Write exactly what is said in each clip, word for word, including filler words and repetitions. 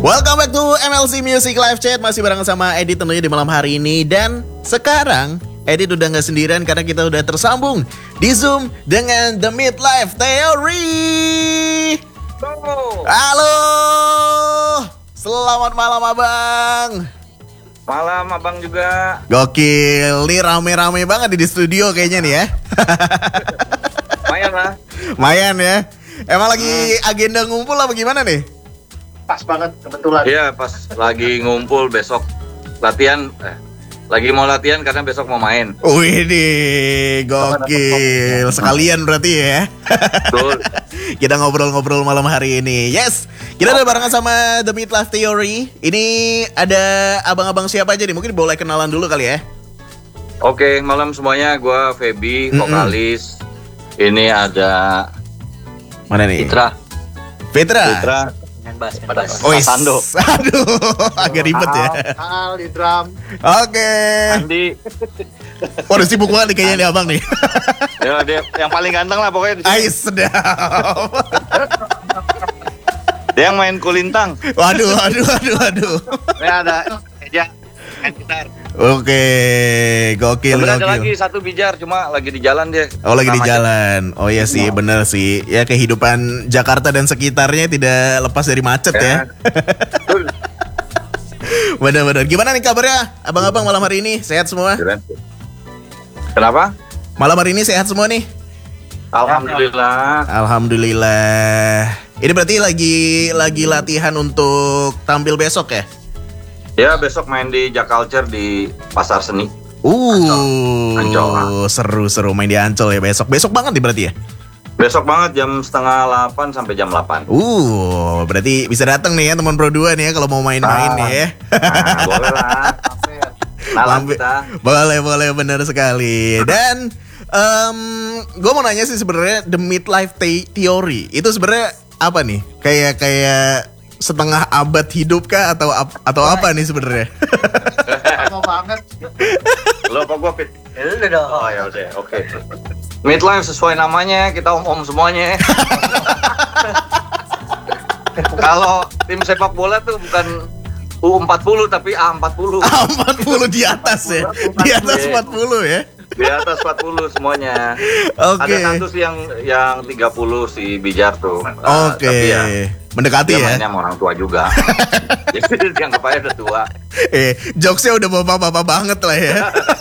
Welcome back to M L C Music Live Chat. Masih bareng sama Edit tentunya di malam hari ini. Dan sekarang Edit udah gak sendirian karena kita udah tersambung di Zoom dengan The Midlife Theory. Halo, selamat malam abang. Malam abang juga. Gokil, nih rame-rame banget di studio kayaknya nih ya. Lumayan lah. Lumayan ya. Emang lagi hmm. agenda ngumpul apa gimana nih? Pas banget kebetulan. Iya, pas lagi ngumpul besok latihan. Eh, lagi mau latihan karena besok mau main. Wih nih, gokil. Sekalian berarti ya. Betul. Kita ngobrol-ngobrol malam hari ini. Yes, kita udah barengan sama The Midlife Theory. Ini ada abang-abang siapa aja nih? Mungkin boleh kenalan dulu kali ya. Oke, malam semuanya. Gue Feby, Mm-mm. vokalis. Ini ada Mana nih? Fitra. Fitra. Fitra. Bass, bass. Oh, Sando. Aduh, agak ribet ya. Al di drum. Oke. Andi. Waduh, sibuk banget nih kayaknya nih abang nih. Ya, dia yang paling ganteng lah pokoknya di sini. Ais, sedap. Dia yang main kulintang. Waduh, waduh, waduh, waduh. Ini ada Eja main gitar. Oke, gokil, Sebenarnya ada gokil. lagi satu bijar, cuma lagi di jalan dia. Oh, lagi di Macet. jalan. Oh ya sih, bener sih. Ya kehidupan Jakarta dan sekitarnya tidak lepas dari macet ya. Betul. Bener-bener. Gimana nih kabarnya abang-abang malam hari ini? Sehat semua? Kenapa? Malam hari ini sehat semua nih? Alhamdulillah. Alhamdulillah. Ini berarti lagi lagi latihan untuk tampil besok ya? Ya, besok main di Jaculture di Pasar Seni. Uh, Ancol. seru-seru main di Ancol ya besok. Besok banget nih berarti ya? Besok banget jam setengah delapan sampai jam delapan. Uh, berarti bisa datang nih ya teman Pro dua nih ya kalau mau main-main Ah. nih ya. Nah, boleh lah. Malam Lambe- kita. Boleh, boleh, benar sekali. Dan um, gue mau nanya sih sebenarnya The Midlife The- Theory itu sebenarnya apa nih? Kayak kayak setengah abad hidup kah atau ap- atau apa nih sebenarnya? Lama banget. Lo apa gua Pit? Lu dong. Oh ya udah, oke. Midlife sesuai namanya, kita om-om semuanya. Kalau tim sepak bola tuh bukan U empat puluh tapi A empat puluh. empat puluh di atas ya. Di atas empat puluh ya. Di atas empat puluh semuanya. Oke. Ada satu sih yang yang tiga puluh si Bijar tuh. Uh, Oke. Tapi ya Mendekati dia ya. mainnya sama orang tua juga. Jadi dianggap aja udah tua. Eh, jokesnya udah bapak-bapak banget lah ya.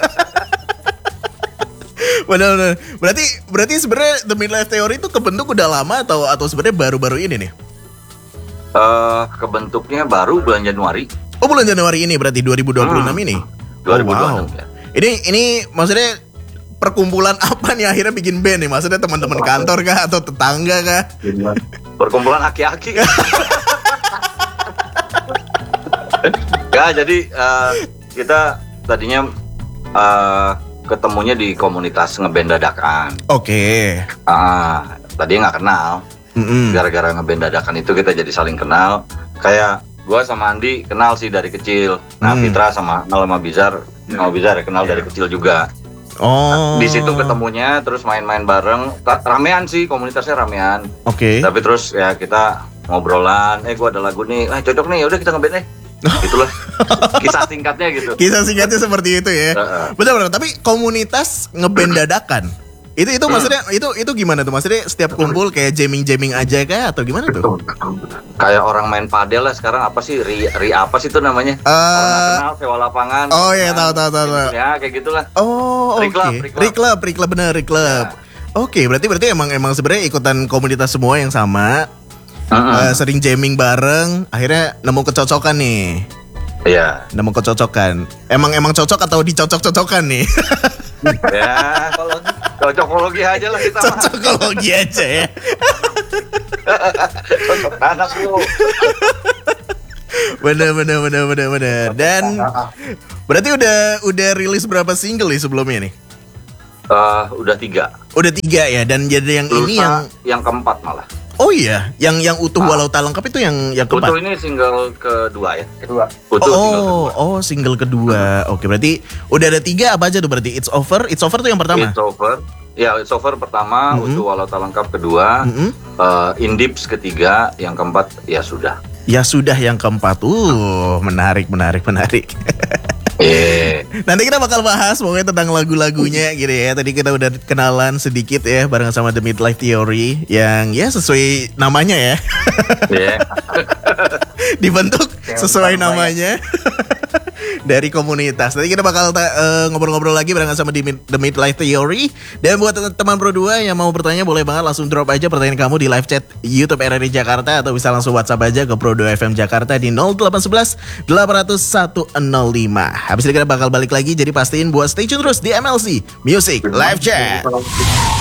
Benar-benar. Berarti berarti sebenarnya The Midlife Theory itu kebentuk udah lama atau atau sebenarnya baru-baru ini nih? Eh, kebentuknya baru bulan Januari Oh, bulan Januari ini berarti dua ribu dua puluh enam Hmm. ini. dua ribu dua puluh enam Oh, wow. ya. Ini ini maksudnya perkumpulan apa nih akhirnya bikin band nih? Maksudnya teman-teman kantor kah atau tetangga kah? Perkumpulan aki-aki. Ya, jadi eh, kita tadinya eh, ketemunya di komunitas ngeband dadakan. Oke. Ah, tadinya nggak kenal. Mm-mm. Gara-gara ngeband dadakan itu kita jadi saling kenal. Kayak gua sama Andi kenal sih dari kecil. Nah, Hmm. Fitra sama Mal sama Bizar, sama Bizar ya kenal dari kecil juga. Oh. Di situ ketemunya, terus main-main bareng. Ta- Ramean sih, komunitasnya ramean. Oke. Tapi terus ya kita ngobrolan, eh gua ada lagu nih, ah cocok nih, yaudah kita ngeband eh. Gitulah. Kisah singkatnya gitu. Kisah singkatnya seperti itu ya. Heeh. Benar-benar. Tapi komunitas ngeband dadakan. Itu itu maksudnya itu itu gimana tuh? Maksudnya setiap kumpul kayak jamming-jamming aja kah atau gimana tuh? Kayak orang main padel lah sekarang, apa sih ri, ri apa sih itu namanya? Eh, Orang nggak kenal sewa lapangan. oh iya, tahu, tahu, tahu, tahu. Ya kayak gitulah. Oh, oke. Rick Club, Rick Club. Rick Club, Rick Club, bener, Rick Club. Oke, berarti berarti emang emang sebenarnya ikutan komunitas semua yang sama. Heeh. Eh, sering jamming bareng, akhirnya nemu kecocokan nih. Iya. Nemu kecocokan. Emang emang cocok atau dicocok-cocokan nih? Ya, kalau cocokologi aja lah kita. mah. Cocokologi aja ya. Cocok anak lu. Bener bener bener bener bener. Dan berarti udah udah rilis berapa single nih sebelumnya nih? Eh, udah tiga. Udah tiga ya. Dan jadi yang ini Lusa yang yang keempat malah. oh iya, yang yang utuh Ah. walau tak lengkap itu yang yang keempat. Utuh ini single kedua ya. Kedua. Utuh single Oh, kedua. oh single kedua. Oke, berarti udah ada tiga apa aja tuh berarti? It's Over, It's Over tuh yang pertama. It's Over. Ya, It's Over pertama, Mhm. Utuh Walau Tak Lengkap kedua, Mm-mm. eh, In Deeps ketiga, yang keempat ya sudah. Ya sudah yang keempat. Uh, menarik, menarik, menarik. Iya. Nanti kita bakal bahas pokoknya tentang lagu-lagunya gitu ya. Tadi kita udah kenalan sedikit ya bareng sama The Midlife Theory yang ya sesuai namanya ya. Iya. Dibentuk sesuai namanya. Dari komunitas. Nanti kita bakal uh, ngobrol-ngobrol lagi barengan sama di Mid- The Midlife Theory. Dan buat teman Pro dua yang mau bertanya boleh banget langsung drop aja pertanyaan kamu di live chat YouTube R R I Jakarta atau bisa langsung WhatsApp aja ke Pro dua F M Jakarta di nol delapan satu satu delapan nol satu nol lima. Habis itu kita bakal balik lagi, jadi pastiin buat stay tune terus di M L C Music Live Chat.